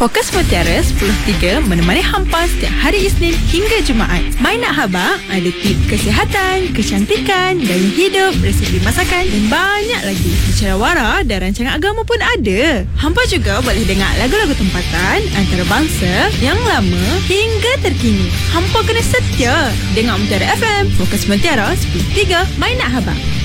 Fokus Mutiara 10.3 menemani hampa setiap hari Isnin hingga Jumaat. My Nak Habaq ada tip kesihatan, kecantikan, gaya hidup, resepi masakan dan banyak lagi. Bicara wara dan rancangan agama pun ada. Hampa juga boleh dengar lagu-lagu tempatan antarabangsa yang lama hingga terkini. Hampa kena setia dengar Mutiara FM. Fokus Mutiara 10.3 My Nak Habaq.